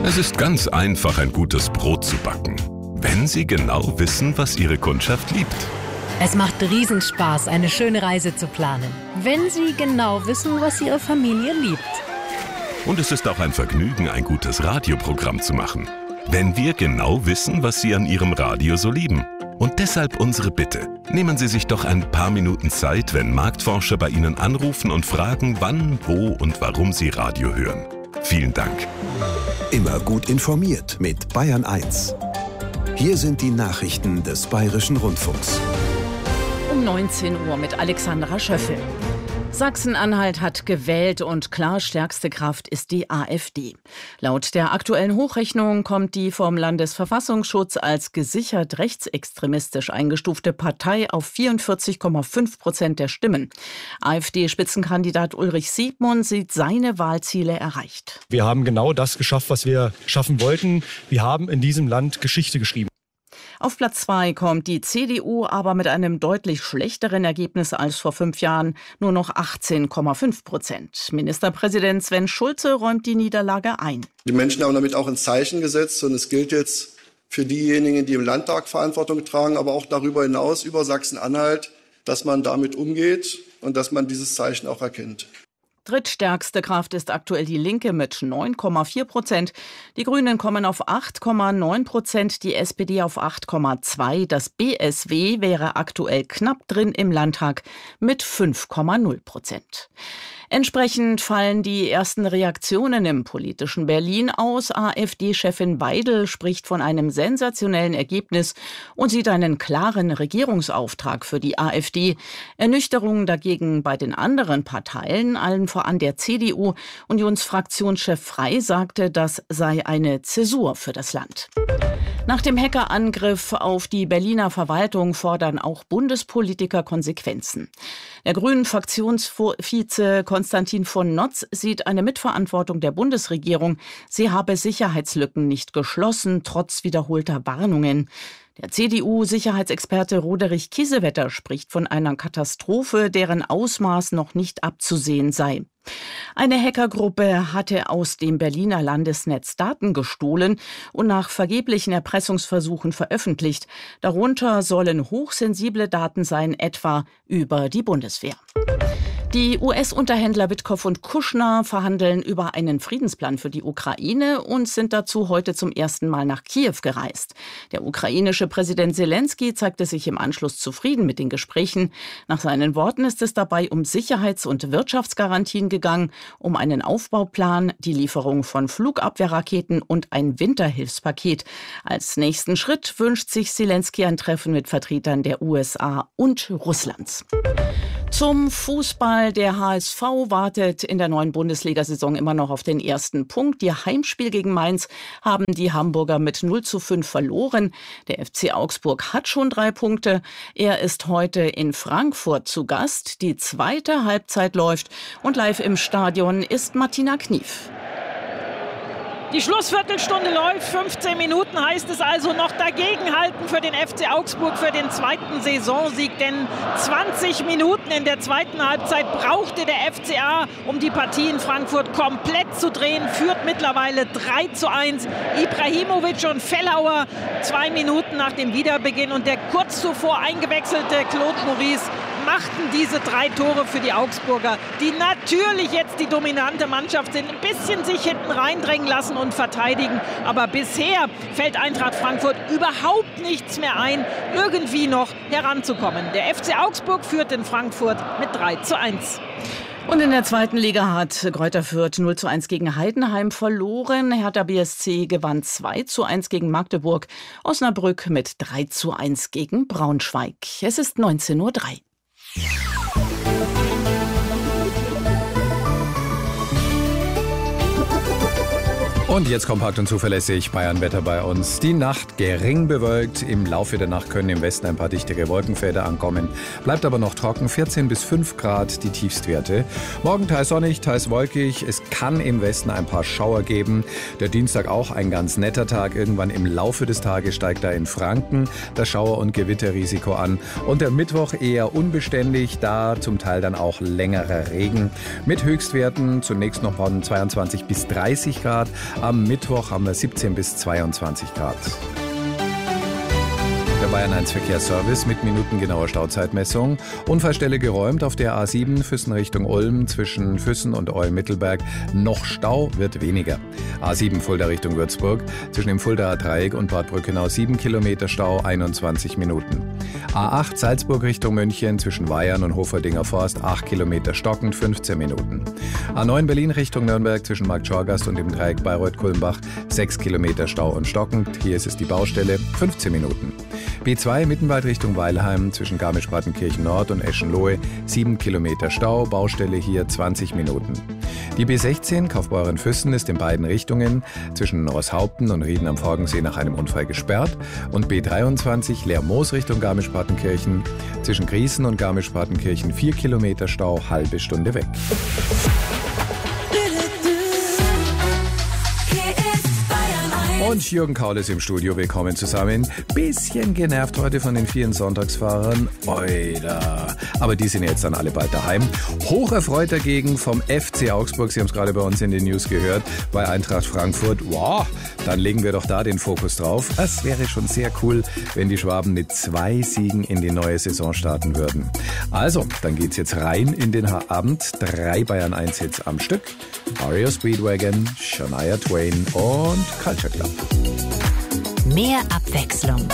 Es ist ganz einfach, ein gutes Brot zu backen, wenn Sie genau wissen, was Ihre Kundschaft liebt. Es macht Riesenspaß, eine schöne Reise zu planen, wenn Sie genau wissen, was Ihre Familie liebt. Und es ist auch ein Vergnügen, ein gutes Radioprogramm zu machen, wenn wir genau wissen, was Sie an Ihrem Radio so lieben. Und deshalb unsere Bitte. Nehmen Sie sich doch ein paar Minuten Zeit, wenn Marktforscher bei Ihnen anrufen und fragen, wann, wo und warum Sie Radio hören. Vielen Dank. Immer gut informiert mit Bayern 1. Hier sind die Nachrichten des Bayerischen Rundfunks. Um 19 Uhr mit Alexandra Schöffel. Sachsen-Anhalt hat gewählt und klar stärkste Kraft ist die AfD. Laut der aktuellen Hochrechnung kommt die vom Landesverfassungsschutz als gesichert rechtsextremistisch eingestufte Partei auf 44,5% der Stimmen. AfD-Spitzenkandidat Ulrich Siebmund sieht seine Wahlziele erreicht. Wir haben genau das geschafft, was wir schaffen wollten. Wir haben in diesem Land Geschichte geschrieben. Auf Platz 2 kommt die CDU, aber mit einem deutlich schlechteren Ergebnis als vor 5 Jahren, nur noch 18,5%. Ministerpräsident Sven Schulze räumt die Niederlage ein. Die Menschen haben damit auch ein Zeichen gesetzt und es gilt jetzt für diejenigen, die im Landtag Verantwortung tragen, aber auch darüber hinaus über Sachsen-Anhalt, dass man damit umgeht und dass man dieses Zeichen auch erkennt. Drittstärkste Kraft ist aktuell die Linke mit 9,4%. Die Grünen kommen auf 8,9%, die SPD auf 8,2%. Das BSW wäre aktuell knapp drin im Landtag mit 5,0%. Entsprechend fallen die ersten Reaktionen im politischen Berlin aus. AfD-Chefin Weidel spricht von einem sensationellen Ergebnis und sieht einen klaren Regierungsauftrag für die AfD. Ernüchterung dagegen bei den anderen Parteien, allen voran der CDU. Unionsfraktionschef Frey sagte, das sei eine Zäsur für das Land. Nach dem Hackerangriff auf die Berliner Verwaltung fordern auch Bundespolitiker Konsequenzen. Der Grünen-Fraktionsvize Konstantin von Notz sieht eine Mitverantwortung der Bundesregierung. Sie habe Sicherheitslücken nicht geschlossen, trotz wiederholter Warnungen. Der CDU-Sicherheitsexperte Roderich Kiesewetter spricht von einer Katastrophe, deren Ausmaß noch nicht abzusehen sei. Eine Hackergruppe hatte aus dem Berliner Landesnetz Daten gestohlen und nach vergeblichen Erpressungsversuchen veröffentlicht. Darunter sollen hochsensible Daten sein, etwa über die Bundeswehr. Die US-Unterhändler Witkow und Kushner verhandeln über einen Friedensplan für die Ukraine und sind dazu heute zum ersten Mal nach Kiew gereist. Der ukrainische Präsident Selenskyj zeigte sich im Anschluss zufrieden mit den Gesprächen. Nach seinen Worten ist es dabei um Sicherheits- und Wirtschaftsgarantien gegangen, um einen Aufbauplan, die Lieferung von Flugabwehrraketen und ein Winterhilfspaket. Als nächsten Schritt wünscht sich Selenskyj ein Treffen mit Vertretern der USA und Russlands. Zum Fußball. Der HSV wartet in der neuen Bundesliga-Saison immer noch auf den ersten Punkt. Ihr Heimspiel gegen Mainz haben die Hamburger mit 0:5 verloren. Der FC Augsburg hat schon 3 Punkte. Er ist heute in Frankfurt zu Gast. Die zweite Halbzeit läuft und live im Stadion ist Martina Knief. Die Schlussviertelstunde läuft, 15 Minuten heißt es also noch dagegenhalten für den FC Augsburg für den zweiten Saisonsieg, denn 20 Minuten in der zweiten Halbzeit brauchte der FCA, um die Partie in Frankfurt komplett zu drehen, führt mittlerweile 3:1. Ibrahimovic und Fellauer 2 Minuten nach dem Wiederbeginn und der kurz zuvor eingewechselte Claude Maurice machten diese 3 Tore für die Augsburger, die natürlich jetzt die dominante Mannschaft sind, ein bisschen sich hinten reindrängen lassen und verteidigen. Aber bisher fällt Eintracht Frankfurt überhaupt nichts mehr ein, irgendwie noch heranzukommen. Der FC Augsburg führt in Frankfurt mit 3:1. Und in der zweiten Liga hat Greuther Fürth 0:1 gegen Heidenheim verloren. Hertha BSC gewann 2:1 gegen Magdeburg. Osnabrück mit 3:1 gegen Braunschweig. Es ist 19:03 Uhr. Und jetzt kompakt und zuverlässig Bayern-Wetter bei uns. Die Nacht gering bewölkt. Im Laufe der Nacht können im Westen ein paar dichtere Wolkenfelder ankommen. Bleibt aber noch trocken. 14 bis 5 Grad die Tiefstwerte. Morgen teils sonnig, teils wolkig. Es kann im Westen ein paar Schauer geben. Der Dienstag auch ein ganz netter Tag. Irgendwann im Laufe des Tages steigt da in Franken das Schauer- und Gewitterrisiko an. Und der Mittwoch eher unbeständig. Da zum Teil dann auch längerer Regen. Mit Höchstwerten zunächst noch von 22 bis 30 Grad. Am Mittwoch haben wir 17 bis 22 Grad. Der Bayern 1 Verkehrsservice mit minutengenauer Stauzeitmessung. Unfallstelle geräumt auf der A7 Füssen Richtung Ulm zwischen Füssen und Olm-Mittelberg. Noch Stau wird weniger. A7 Fulda Richtung Würzburg zwischen dem Fuldaer Dreieck und Bad Brückenau 7 Kilometer Stau, 21 Minuten. A8 Salzburg Richtung München zwischen Weyern und Hoferdinger Forst 8 Kilometer stockend, 15 Minuten. A9 Berlin Richtung Nürnberg zwischen Markt Schorgast und dem Dreieck Bayreuth-Kulmbach 6 Kilometer Stau und stockend. Hier ist es die Baustelle, 15 Minuten. B2 Mittenwald Richtung Weilheim zwischen Garmisch-Partenkirchen Nord und Eschenlohe 7 Kilometer Stau, Baustelle hier 20 Minuten. Die B16 Kaufbeuren-Füssen ist in beiden Richtungen zwischen Rosshaupten und Rieden am Forgensee nach einem Unfall gesperrt und B23 Lermoos Richtung Garmisch-Partenkirchen zwischen Griesen und Garmisch-Partenkirchen 4 Kilometer Stau, halbe Stunde weg. Und Jürgen Kaul ist im Studio. Willkommen zusammen. Bisschen genervt heute von den vielen Sonntagsfahrern. Oida. Aber die sind jetzt dann alle bald daheim. Hocherfreut dagegen vom FC Augsburg. Sie haben es gerade bei uns in den News gehört. Bei Eintracht Frankfurt. Wow, dann legen wir doch da den Fokus drauf. Es wäre schon sehr cool, wenn die Schwaben mit 2 Siegen in die neue Saison starten würden. Also, dann geht's jetzt rein in den Abend. 3 Bayern 1 Hits am Stück. REO Speedwagon, Shania Twain und Culture Club. Mehr Abwechslung